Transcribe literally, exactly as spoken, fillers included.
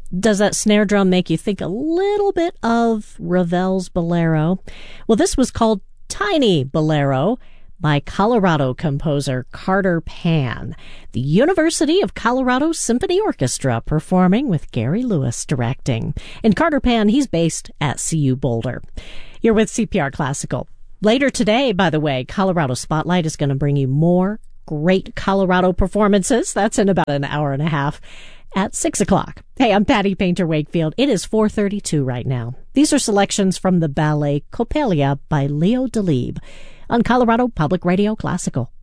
Does that snare drum make you think a little bit of Ravel's Bolero? Well, this was called Tiny Bolero by Colorado composer Carter Pan. The University of Colorado Symphony Orchestra performing with Gary Lewis directing. And Carter Pan, he's based at C U Boulder. You're with C P R Classical. Later today, by the way, Colorado Spotlight is going to bring you more great Colorado performances. That's in about an hour and a half at six o'clock. Hey, I'm Patty Painter Wakefield. It is four thirty-two right now. These are selections from the ballet Coppelia by Leo Delibes on Colorado Public Radio Classical.